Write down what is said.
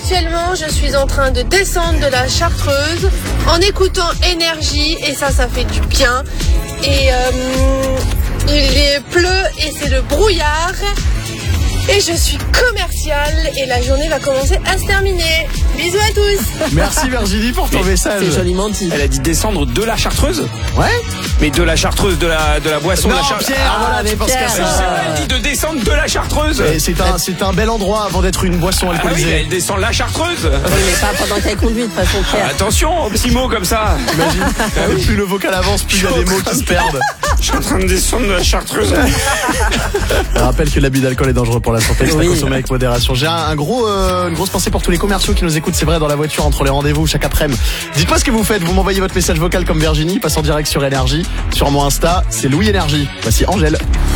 actuellement, je suis en train de descendre de la Chartreuse en écoutant Énergie et ça fait du bien. Et il pleut et c'est le brouillard. Et je suis commerciale et la journée va commencer à se terminer. Bisous à tous. Merci Virginie pour ton message. C'est joliment dit. Elle a dit descendre de la Chartreuse. Ouais. Mais de la Chartreuse, de la boisson Non, de la Chartreuse. Pierre, voilà, tu penses qu'à C'est vrai, ça. elle dit de descendre de la Chartreuse. Et c'est un bel endroit avant d'être une boisson Ah oui, alcoolisée. elle descend la Chartreuse. Oui, mais pas pendant qu'elle conduit, de façon claire. Attention aux petits mots comme ça. Imagine, plus le vocal avance, plus il y a des mots qui se perdent. Je suis en train de descendre de la Chartreuse. Je rappelle que l'abus d'alcool est dangereux pour la santé, c'est à Oui. consommer avec modération. J'ai une grosse pensée pour tous les commerciaux qui nous écoutent, c'est vrai, dans la voiture, entre les rendez-vous, chaque après-midi. Dites-moi ce que vous faites, vous m'envoyez votre message vocal comme Virginie, passe en direct sur Énergie. Sur mon Insta, c'est Louis Énergie. Voici Angèle.